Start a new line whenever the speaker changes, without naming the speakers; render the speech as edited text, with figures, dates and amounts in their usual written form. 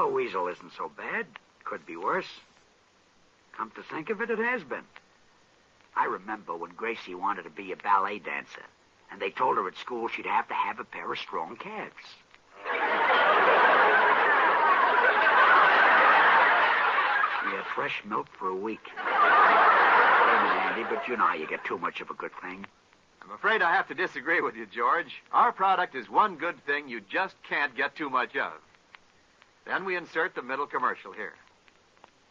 Snow Weasel isn't so bad. Could be worse. Come to think of it, it has been. I remember when Gracie wanted to be a ballet dancer, and they told her at school she'd have to have a pair of strong calves. She had fresh milk for a week. Came in handy, but you know how you get too much of a good thing.
I'm afraid I have to disagree with you, George. Our product is one good thing you just can't get too much of. Then we insert the middle commercial here.